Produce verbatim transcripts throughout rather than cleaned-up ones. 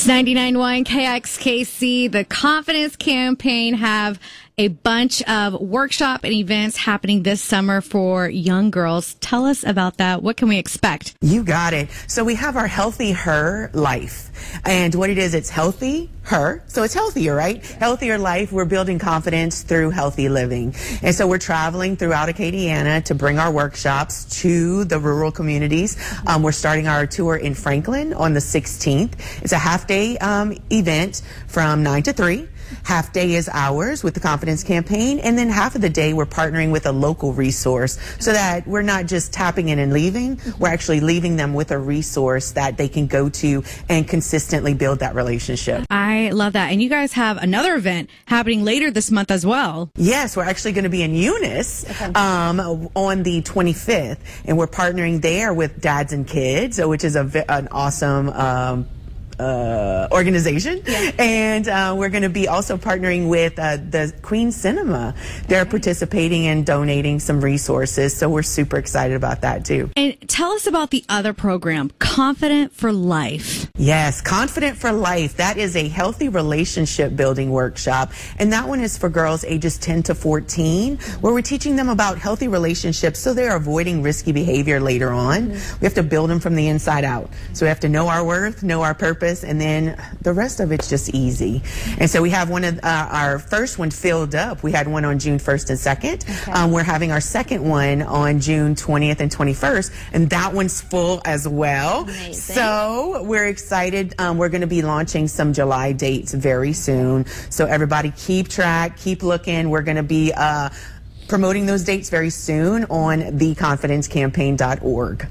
It's ninety-nine point one K X K C. The Confidence Campaign have a bunch of workshop and events happening this summer for young girls. Tell us about that. What can we expect? You got it. So we have our Healthy Her Life. And what it is, it's healthy her. So it's healthier, right? Healthier life. We're building confidence through healthy living. And so we're traveling throughout Acadiana to bring our workshops to the rural communities. Um, we're starting our tour in Franklin on the sixteenth. It's a half day um, event from nine to three. Half day is ours with the Confidence Campaign, and then half of the day we're partnering with a local resource so that we're not just tapping in and leaving, we're actually leaving them with a resource that they can go to and consistently build that relationship. I love that. And you guys have another event happening later this month as well. Yes, we're actually going to be in Eunice um, on the twenty-fifth, and we're partnering there with Dads and Kids, which is a, an awesome um, Uh, organization. Yeah. And uh, we're going to be also partnering with uh, the Queen Cinema. They're participating and donating some resources, so we're super excited about that too. And tell us about the other program, Confident for Life. Yes, Confident for Life. That is a healthy relationship building workshop, and that one is for girls ages ten to fourteen, where we're teaching them about healthy relationships so they're avoiding risky behavior later on. Mm-hmm. We have to build them from the inside out. So we have to know our worth, know our purpose, and then the rest of it's just easy. And so we have one of uh, our first one filled up. We had one on June first and second. Okay. Um, we're having our second one on June twentieth and twenty-first, and that one's full as well. Amazing. So we're excited. Um, we're going to be launching some July dates very soon. So everybody keep track, keep looking. We're going to be uh, promoting those dates very soon on the confidence campaign dot org.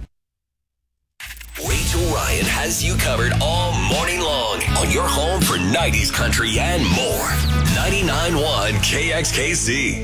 Rachel Ryan has you covered all morning long on your home for nineties country and more. ninety-nine point one K X K C.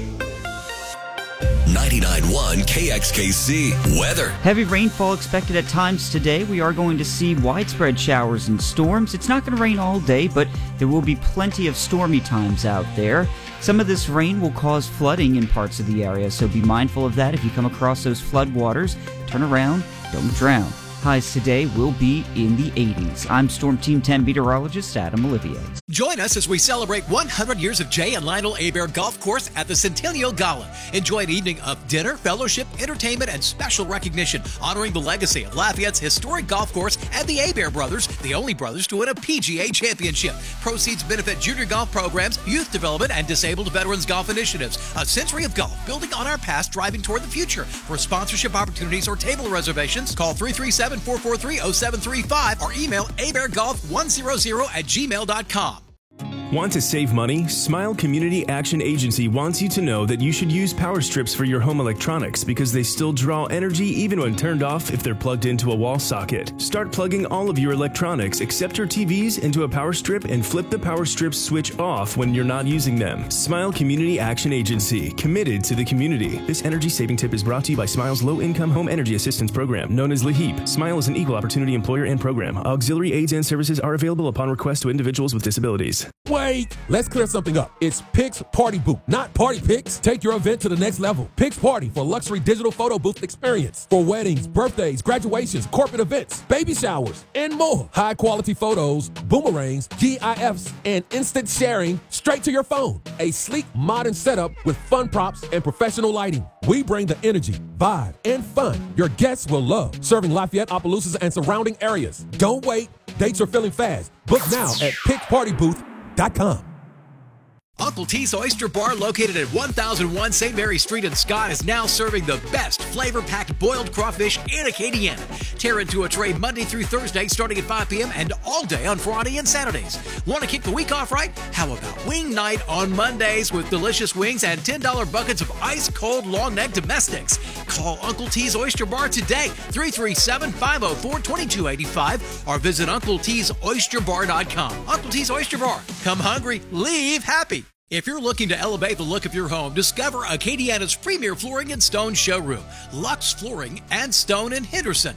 ninety-nine point one K X K C weather. Heavy rainfall expected at times today. We are going to see widespread showers and storms. It's not going to rain all day, but there will be plenty of stormy times out there. Some of this rain will cause flooding in parts of the area, so be mindful of that. If you come across those flood waters, turn around, don't drown. Highs today will be in the eighties. I'm Storm Team ten meteorologist Adam Olivier. Join us as we celebrate one hundred years of Jay and Lionel Hebert Golf Course at the Centennial Gala. Enjoy an evening of dinner, fellowship, entertainment, and special recognition, honoring the legacy of Lafayette's historic golf course and the Hebert brothers, the only brothers to win a P G A championship. Proceeds benefit junior golf programs, youth development, and disabled veterans golf initiatives. A century of golf, building on our past, driving toward the future. For sponsorship opportunities or table reservations, call three three seven, four four three, zero seven three five or email hebert golf one hundred at gmail dot com. Want to save money? Smile Community Action Agency wants you to know that you should use power strips for your home electronics because they still draw energy even when turned off if they're plugged into a wall socket. Start plugging all of your electronics except your T Vs into a power strip and flip the power strip switch off when you're not using them. Smile Community Action Agency, committed to the community. This energy saving tip is brought to you by Smile's Low Income Home Energy Assistance Program, known as LEHEAP. Smile is an equal opportunity employer and program. Auxiliary aids and services are available upon request to individuals with disabilities. Wait, let's clear something up. It's Pix Party Booth, not Party Pix. Take your event to the next level. Pix Party for luxury digital photo booth experience for weddings, birthdays, graduations, corporate events, baby showers, and more. High quality photos, boomerangs, GIFs, and instant sharing straight to your phone. A sleek, modern setup with fun props and professional lighting. We bring the energy, vibe, and fun your guests will love. Serving Lafayette, Opelousas, and surrounding areas. Don't wait. Dates are filling fast. Book now at pix party booth dot com. Uncle T's Oyster Bar, located at one thousand one Saint Mary Street in Scott, is now serving the best flavor-packed boiled crawfish in Acadiana. Tear into a tray Monday through Thursday starting at five p.m. and all day on Friday and Saturdays. Want to kick the week off right? How about wing night on Mondays with delicious wings and ten dollar buckets of ice-cold long-neck domestics? Call Uncle T's Oyster Bar today, three three seven, five oh four, two two eight five, or visit uncle tees oyster bar dot com. Uncle T's Oyster Bar. Come hungry, leave happy. If you're looking to elevate the look of your home, discover Acadiana's premier flooring and stone showroom, Lux Flooring and Stone in Henderson.